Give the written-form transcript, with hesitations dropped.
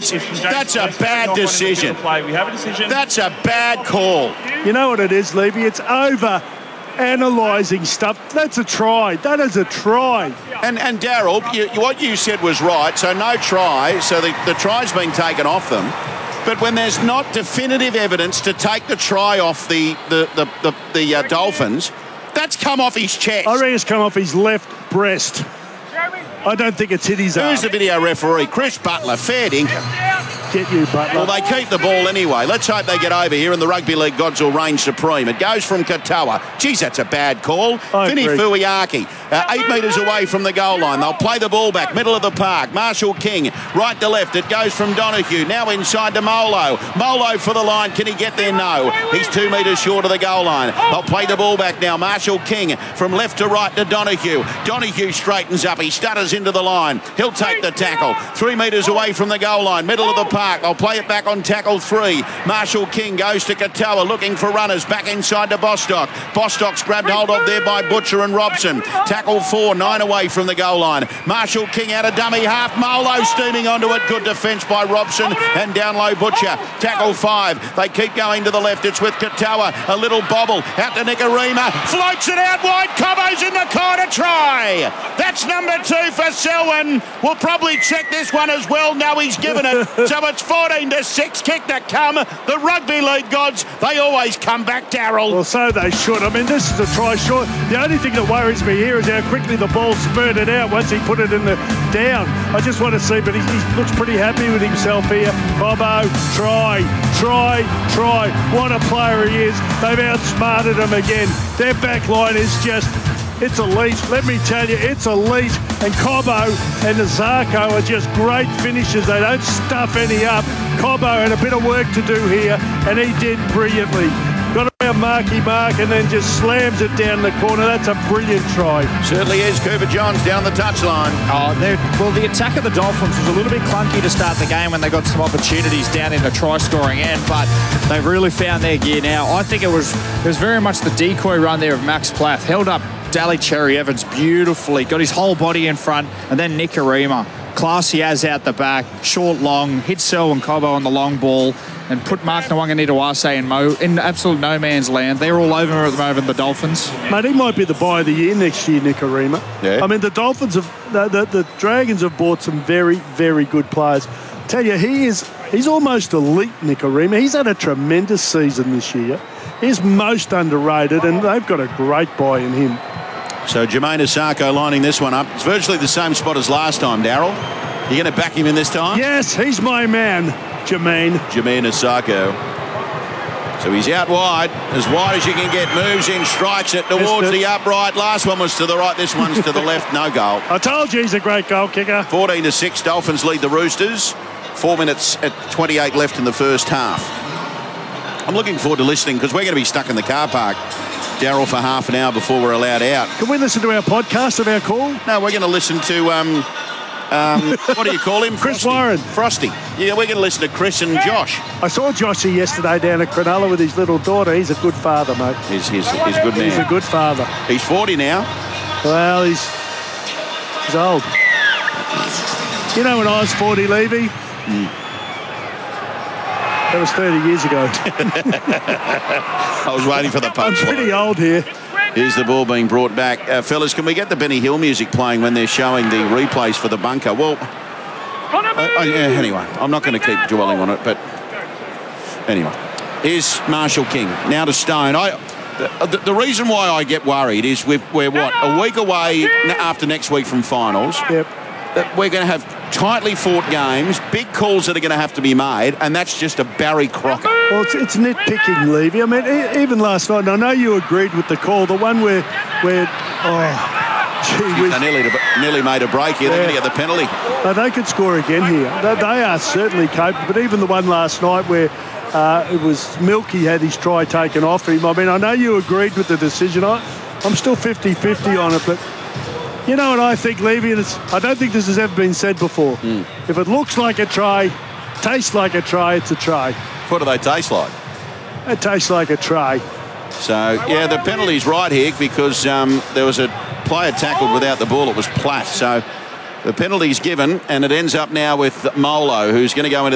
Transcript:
That's a bad decision. We have a decision. That's a bad call. You know what it is, Levy? It's over analysing stuff. That's a try. That is a try. And Daryl, what you said was right. So no try. So the try's been taken off them. But when there's not definitive evidence to take the try off the Dolphins, that's come off his chest. I reckon it's come off his left breast. I don't think it's hit his arm. Who's the video referee? Chris Butler. Fair dinkum. Get you, Butler. Well, they keep the ball anyway. Let's hope they get over here and the rugby league gods will reign supreme. It goes from Katoa. Geez, that's a bad call. Fini Fuiaki, 8 metres away from the goal line. They'll play the ball back, middle of the park. Marshall King, right to left. It goes from Donahue. Now inside to Molo. Molo for the line. Can he get there? No. He's 2 metres short of the goal line. They'll play the ball back now. Marshall King from left to right to Donahue. Donahue straightens up. He stutters into the line. He'll take the tackle. 3 metres away from the goal line. Middle of the park. I'll play it back on tackle 3. Marshall King goes to Katoa looking for runners. Back inside to Bostock. Bostock's grabbed hold of there by Butcher and Robson. Tackle 4, 9 away from the goal line. Marshall King out of dummy half. Molo steaming onto it. Good defence by Robson and down low Butcher. Tackle 5. They keep going to the left. It's with Katoa. A little bobble out to Nicarima. Floats it out wide. Cobbo's in the corner. Try. That's number 2 for Selwyn. We'll probably check this one as well. No, he's given it. So it's 14-6. Kick to come. The rugby league gods, they always come back, Daryl. Well, so they should. I mean, this is a try short. The only thing that worries me here is how quickly the ball spurted out once he put it in the down. I just want to see, but he looks pretty happy with himself here. Bobo, try. What a player he is. They've outsmarted him again. Their back line is just... it's elite. Let me tell you, it's elite. And Cobbo and Zarko are just great finishers. They don't stuff any up. Cobbo had a bit of work to do here, and he did brilliantly. Got around Marky Mark and then just slams it down the corner. That's a brilliant try. Certainly is. Cooper Johns down the touchline. Well, the attack of the Dolphins was a little bit clunky to start the game when they got some opportunities down in the try-scoring end, but they've really found their gear now. I think it was very much the decoy run there of Max Plath. Held up Daly Cherry Evans beautifully, got his whole body in front, and then Nicarima. Classy as out the back, short, long, hit Selwyn Cobbo on the long ball, and put Mark Nwanganitawase in absolute no man's land. They're all over at the moment, the Dolphins. Mate, he might be the buy of the year next year, Nicarima. Yeah. I mean, the Dolphins the Dragons have bought some very, very good players. I tell you, he's almost elite, Nicarima. He's had a tremendous season this year. He's most underrated, and they've got a great buy in him. So Jermaine Asako lining this one up. It's virtually the same spot as last time, Daryl. You going to back him in this time? Yes, he's my man, Jermaine Asako. So he's out wide as you can get. Moves in, strikes it towards the upright. Last one was to the right. This one's to the left. No goal. I told you he's a great goal kicker. 14-6. Dolphins lead the Roosters. 4 minutes at 28 left in the first half. I'm looking forward to listening because we're going to be stuck in the car park, Daryl, for half an hour before we're allowed out. Can we listen to our podcast of our call? No, we're going to listen to, what do you call him? Chris Warren. Frosty. Yeah, we're going to listen to Chris and Josh. I saw Joshy yesterday down at Cronulla with his little daughter. He's a good father, mate. He's a good man. He's a good father. He's 40 now. Well, he's old. You know when I was 40, Levy? That was 30 years ago. I was waiting for the punch. I'm pretty old here. Here's the ball being brought back. Fellas, can we get the Benny Hill music playing when they're showing the replays for the bunker? Well, anyway, I'm not going to keep dwelling on it, but anyway. Here's Marshall King, now to Stone. The reason why I get worried is we're a week away after next week from finals. Yep. We're going to have tightly fought games, big calls that are going to have to be made, and that's just a Barry Crocker. Well, it's nitpicking, Levy. I mean, even last night, and I know you agreed with the call, the one where gee whiz. They nearly made a break here. They're going to get the penalty. They could score again here. They are certainly capable, but even the one last night where it was Milky had his try taken off him. I mean, I know you agreed with the decision. I'm still 50-50 on it, but you know what I think, Levy? I don't think this has ever been said before. If it looks like a try, tastes like a try, it's a try. What do they taste like? It tastes like a try. So, yeah, the penalty's right here because there was a player tackled without the ball. It was Platt. So the penalty's given, and it ends up now with Molo, who's going to go into